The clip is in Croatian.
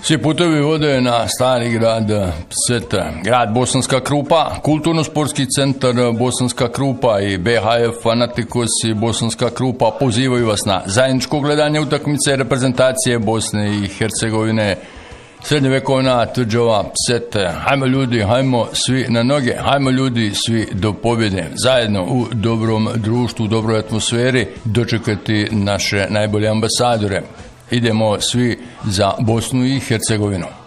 Svi putovi vode na stari grad Pset, grad Bosanska Krupa, kulturno-sportski centar Bosanska Krupa i BHF Fanatikos i Bosanska Krupa pozivaju vas na zajedničko gledanje utakmice reprezentacije Bosne i Hercegovine. Srednjevekovna tvrđava Pset. Hajmo ljudi, hajmo svi na noge, hajmo ljudi svi do pobjede. Zajedno u dobrom društvu, u dobroj atmosferi dočekati naše najbolje ambasadore. Idemo svi za Bosnu i Hercegovinu.